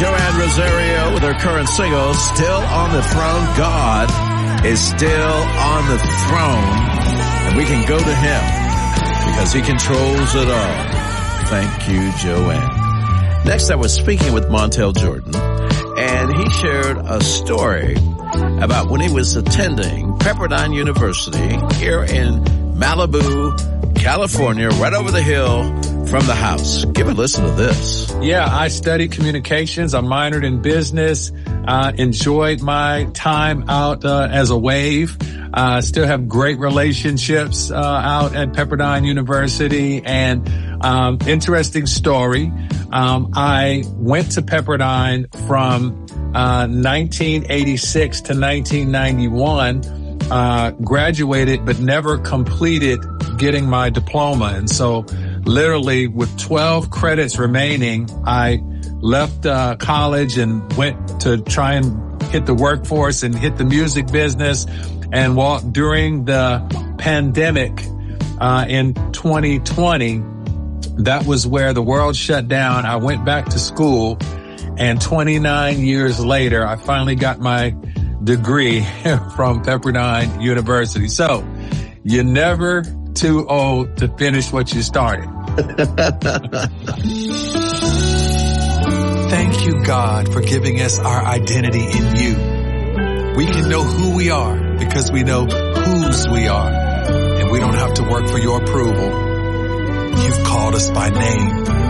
Joanne Rosario with her current single, Still on the Throne. God is still on the throne, and we can go to him because he controls it all. Thank you, Joanne. Next, I was speaking with Montel Jordan, and he shared a story about when he was attending Pepperdine University here in Malibu, California, right over the hill from the house. Give a listen to this. Yeah, I studied communications. I minored in business. Enjoyed my time out as a wave. Still have great relationships out at Pepperdine University. And interesting story. I went to Pepperdine from 1986 to 1991. Graduated but never completed getting my diploma. And so literally with 12 credits remaining, I left college and went to try and hit the workforce and hit the music business. And during the pandemic in 2020, that was where the world shut down. I went back to school, and 29 years later, I finally got my degree from Pepperdine University. So you're never too old to finish what you started. Thank you, God, for giving us our identity in you. We can know who we are because we know whose we are, and we don't have to work for your approval. You've called us by name.